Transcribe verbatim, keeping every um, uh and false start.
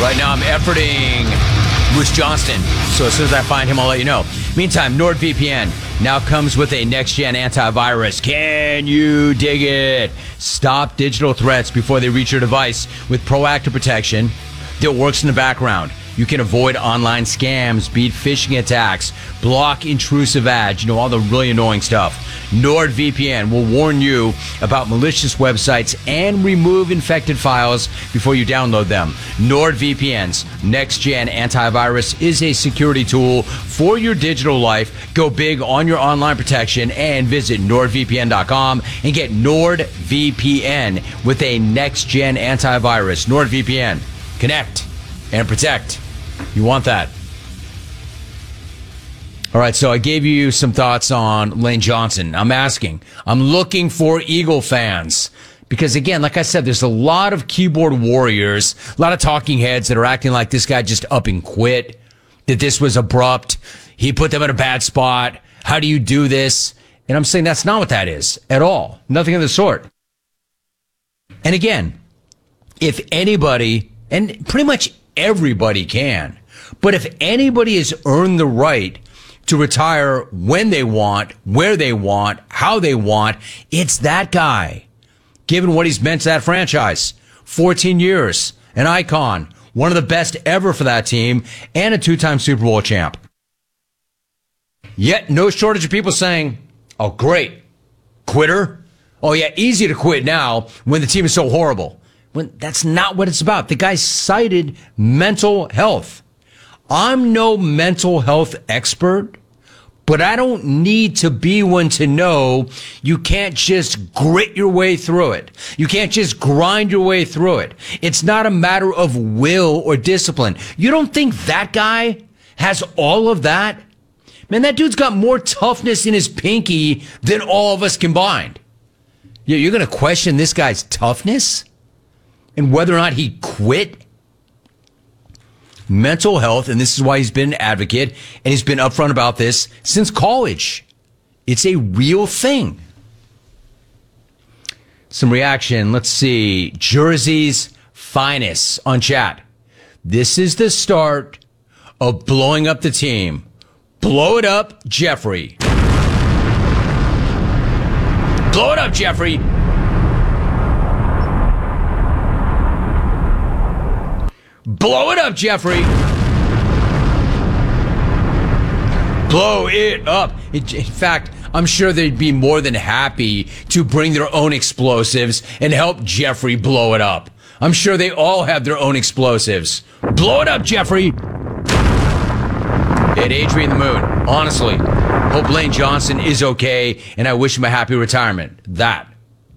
Right now I'm efforting Moose Johnston, so as soon as I find him, I'll let you know. Meantime, NordVPN now comes with a next-gen antivirus. Can you dig it? Stop digital threats before they reach your device with proactive protection that works in the background. You can avoid online scams, beat phishing attacks, block intrusive ads, you know, all the really annoying stuff. NordVPN will warn you about malicious websites and remove infected files before you download them. NordVPN's next-gen antivirus is a security tool for your digital life. Go big on your online protection and visit nord v p n dot com and get NordVPN with a next-gen antivirus. NordVPN. Connect and protect. You want that. All right, so I gave you some thoughts on Lane Johnson. I'm asking, I'm looking for Eagle fans. Because again, like I said, there's a lot of keyboard warriors, a lot of talking heads that are acting like this guy just up and quit, that this was abrupt. He put them in a bad spot. How do you do this? And I'm saying that's not what that is at all. Nothing of the sort. And again, if anybody, and pretty much everybody can, but if anybody has earned the right to retire when they want, where they want, how they want, it's that guy. Given what he's meant to that franchise. fourteen years, an icon, one of the best ever for that team, and a two-time Super Bowl champ. Yet no shortage of people saying, oh, great, quitter? Oh, yeah, easy to quit now when the team is so horrible. When that's not what it's about. The guy cited mental health. I'm no mental health expert, but I don't need to be one to know you can't just grit your way through it. You can't just grind your way through it. It's not a matter of will or discipline. You don't think that guy has all of that? Man, that dude's got more toughness in his pinky than all of us combined. You're going to question this guy's toughness and whether or not he quit? Mental health, and this is why he's been an advocate, and he's been upfront about this since college. It's a real thing. Some reaction. Let's see. Jersey's finest on chat. This is the start of blowing up the team. Blow it up, Jeffrey. Blow it up, Jeffrey. Blow it up, Jeffrey. Blow it up. In fact, I'm sure they'd be more than happy to bring their own explosives and help Jeffrey blow it up. I'm sure they all have their own explosives. Blow it up, Jeffrey. It aged me in the mood. Honestly, hope Lane Johnson is okay, and I wish him a happy retirement. That